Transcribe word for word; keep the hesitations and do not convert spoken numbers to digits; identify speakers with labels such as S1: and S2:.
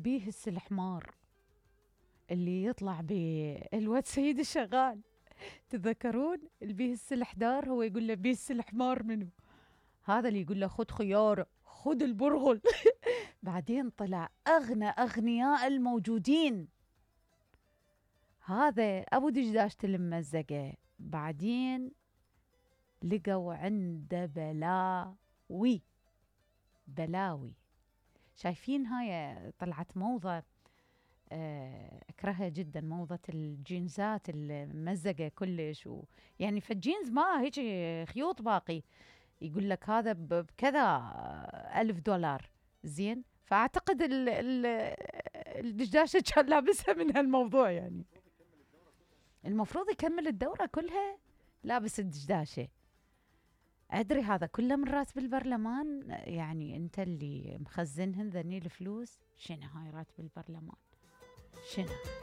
S1: البيهس الحمار اللي يطلع بالواد سيد الشغال، تذكرون البيهس الحدار؟ هو يقول له بيهس الحمار منو؟ هذا اللي يقول له خذ خيار خذ البرغل. بعدين طلع أغنى أغنياء الموجودين، هذا أبو دجداشة الممزقة. بعدين لقوا عنده بلاوي بلاوي. شايفين هاي طلعت موضة آه، أكرهها جدا، موضة الجينزات الممزقة كلش، و يعني فالجينز ما هيك خيوط باقي، يقول لك هذا بكذا ألف دولار زين. فأعتقد ال ال الدشداشة كان لابسها من هالموضوع، يعني المفروض يكمل الدورة كلها لابس الدشداشة. أدري هذا كله من راتب البرلمان، يعني أنت اللي مخزنهن ذني الفلوس، شنو هاي راتب البرلمان شنو؟